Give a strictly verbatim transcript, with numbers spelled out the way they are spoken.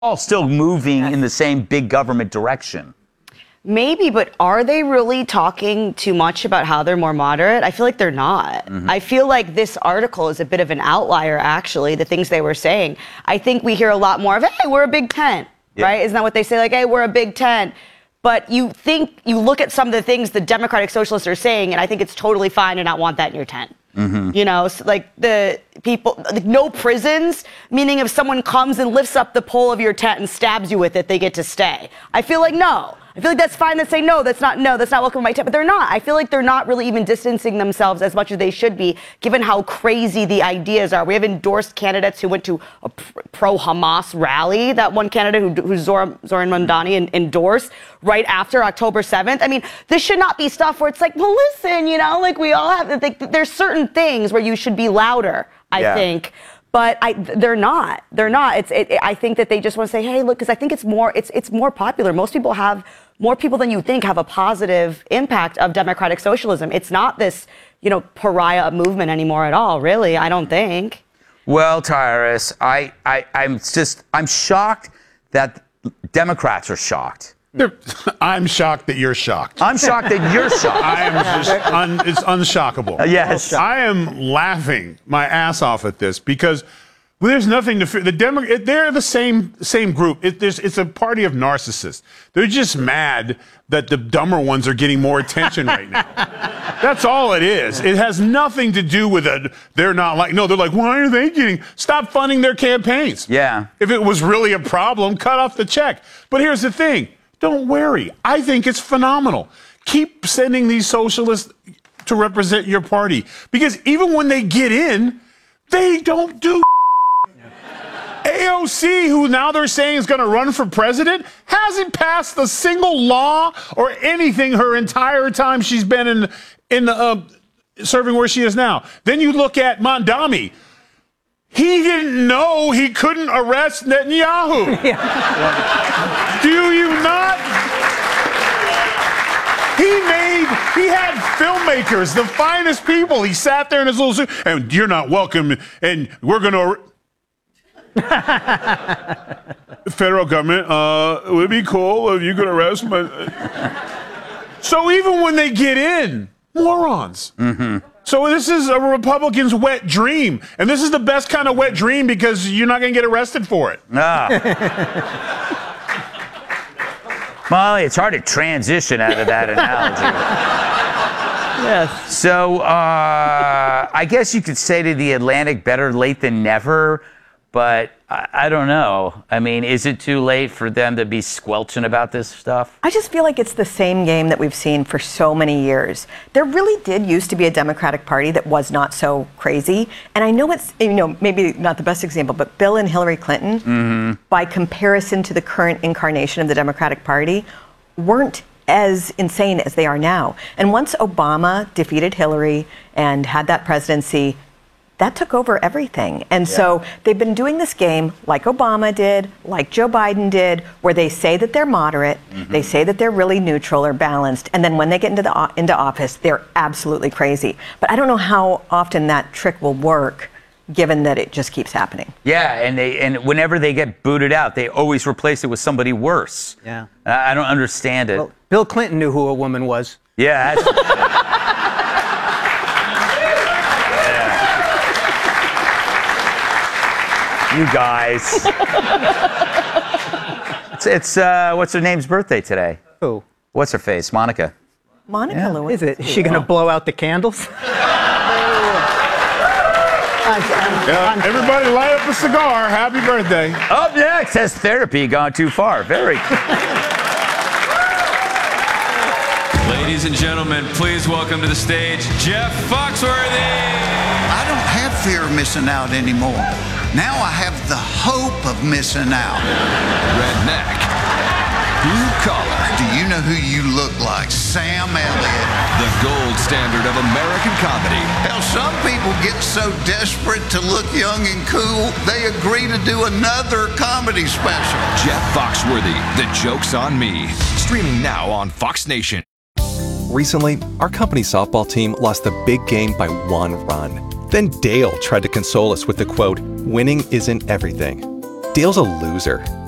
all still moving in the same big government direction. Maybe, but are they really talking too much about how they're more moderate? I feel like they're not. Mm-hmm. I feel like this article is a bit of an outlier, actually, the things they were saying. I think we hear a lot more of, hey, we're a big tent, yeah. right? Isn't that what they say? Like, hey, we're a big tent. But you think, you look at some of the things the Democratic Socialists are saying, and I think it's totally fine to not want that in your tent. Mm-hmm. You know, so like the people, like no prisons, meaning if someone comes and lifts up the pole of your tent and stabs you with it, they get to stay. I feel like no. I feel like that's fine to say, no, that's not, no, that's not welcome to my tent. But they're not. I feel like they're not really even distancing themselves as much as they should be, given how crazy the ideas are. We have endorsed candidates who went to a pro-Hamas rally, that one candidate who, who Zoran, Zoran Mandani endorsed right after October seventh. I mean, this should not be stuff where it's like, well, listen, you know, like we all have, like, there's certain things where you should be louder, I yeah. think. But I, they're not. They're not. It's. It, I think that they just want to say, "Hey, look," because I think it's more. It's. It's more popular. Most people have more people than you think have a positive impact of democratic socialism. It's not this, you know, pariah movement anymore at all. Really, I don't think. Well, Tyrus, I, I, I'm just. I'm shocked that Democrats are shocked. I'm shocked that you're shocked. I'm shocked that you're shocked. I am just, un, it's unshockable. Uh, yes. I am laughing my ass off at this because well, there's nothing to fear. The Demo- they're the same same group. It, it's a party of narcissists. They're just mad that the dumber ones are getting more attention right now. That's all it is. It has nothing to do with it. They're not like, no, they're like, why are they getting, stop funding their campaigns. Yeah. If it was really a problem, cut off the check. But here's the thing. Don't worry. I think it's phenomenal. Keep sending these socialists to represent your party. Because even when they get in, they don't do A O C, who now they're saying is going to run for president, hasn't passed a single law or anything her entire time she's been in, in the, uh, serving where she is now. Then you look at Mandami. He didn't know he couldn't arrest Netanyahu. Yeah. Do you not? He made, he had filmmakers, the finest people. He sat there in his little suit, and you're not welcome, and we're going to... Federal government, uh, it would be cool if you could arrest my... So even when they get in, morons. Mm-hmm. So this is a Republican's wet dream. And this is the best kind of wet dream because you're not going to get arrested for it. Ah. Molly, it's hard to transition out of that analogy. Yes. So uh, I guess you could say to the Atlantic, better late than never. But I, I don't know. I mean, is it too late for them to be squelching about this stuff? I just feel like it's the same game that we've seen for so many years. There really did used to be a Democratic Party that was not so crazy. And I know it's, you know, maybe not the best example, but Bill and Hillary Clinton, mm-hmm. by comparison to the current incarnation of the Democratic Party, weren't as insane as they are now. And once Obama defeated Hillary and had that presidency, that took over everything. And yeah. so they've been doing this game like Obama did, like Joe Biden did, where they say that they're moderate, mm-hmm. they say that they're really neutral or balanced, and then when they get into the into office, they're absolutely crazy. But I don't know how often that trick will work, given that it just keeps happening. Yeah, and they and whenever they get booted out, they always replace it with somebody worse. Yeah. Uh, I don't understand it. Well, Bill Clinton knew who a woman was. Yeah, that's... You guys. it's, it's uh, what's her name's birthday today? Who? What's her face? Monica. Monica yeah. Lewinsky. Is it? Is she going to blow out the candles? Yeah, everybody light up a cigar. Happy birthday. Up next, has therapy gone too far? Very. Ladies and gentlemen, please welcome to the stage, Jeff Foxworthy. I don't have fear of missing out anymore. Now I have the hope of missing out. Redneck. Blue collar. Do you know who you look like? Sam Elliott. The gold standard of American comedy. Hell, some people get so desperate to look young and cool, they agree to do another comedy special. Jeff Foxworthy, The Joke's on Me. Streaming now on Fox Nation. Recently, our company softball team lost the big game by one run. Then Dale tried to console us with the quote, "Winning isn't everything." Dale's a loser.